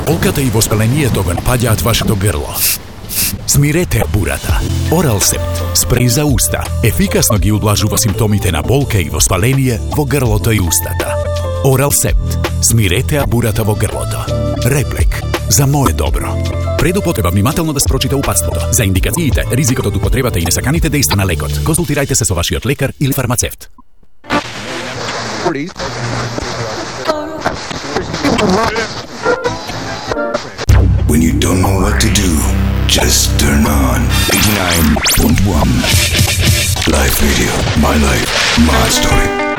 Olkate i vоспаление toga napadjat vašето grlo. Smirete burata. Oral Sept. Sprej za usta. Efikasno gi ublažuva simptomite na bolke i vоспаление во грлото и устата. Oral Sept. Smirete burata во грлото. Реплек. За моje dobro. Пред употреба внимателно да спрочите упатството. За индикациите, ризикот од употребата и несаканите дејства на лекот. Консултирајте се со вашиот лекар или фармацевт. When you don't know what to do, just turn on 89.1 Live Radio. My life, my story.